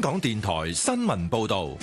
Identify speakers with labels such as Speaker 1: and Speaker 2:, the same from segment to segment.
Speaker 1: 港電台新聞報道。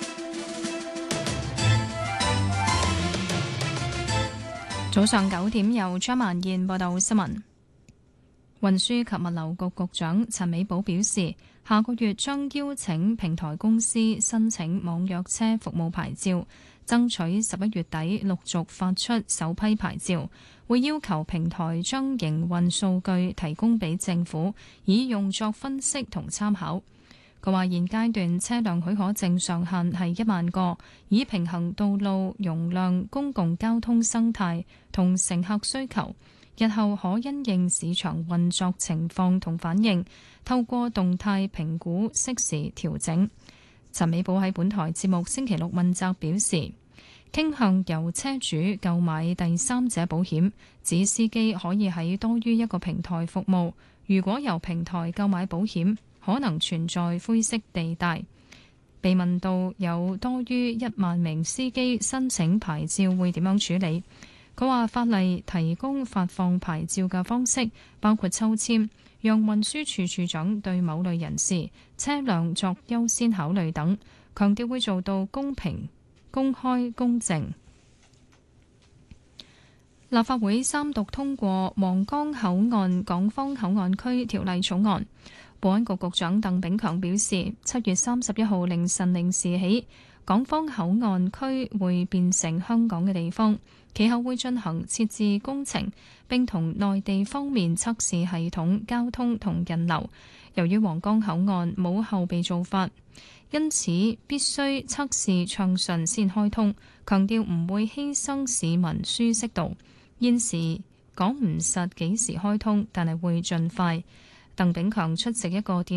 Speaker 2: 早上9點，由張曼燕報道新聞。運輸及物流局局長陳美寶表示，下個月將邀請平台公司申請網約車服務牌照，爭取11月底陸續發出首批牌照。會要求平台將營運數據提供俾政府，以用作分析同參考。佢話現階段車輛許可證上限係1萬個，以平衡道路容量、公共交通生態同乘客需求。日後可因應市場運作情況同反應，透過動態評估適時調整。陳美寶喺本台節目星期六問責表示，傾向由車主購買第三者保險，指司機可以喺多於一個平台服務。如果由平台購買保險，可能存在灰色地帶。被問到有多於1萬名司機申請牌照會點樣處理，佢話法例提供發放牌照嘅方式，包括抽籤，讓運輸署署長對某類人士車輛作優先考慮等，強調會做到公平、公開、公正。立法會三讀通過皇崗口岸港方口岸區條例草案。保安局局長鄧炳強表示，7月31號凌晨0時起，港方口岸區會變成香港嘅地方，其後會進行設置工程，並同內地方面測試系統、交通同人流。由於皇崗口岸冇後備做法，因此必須測試暢順先開通，強調唔會犧牲市民舒適度。現時講唔實幾時開通，但係會盡快。鄧炳強出席一個電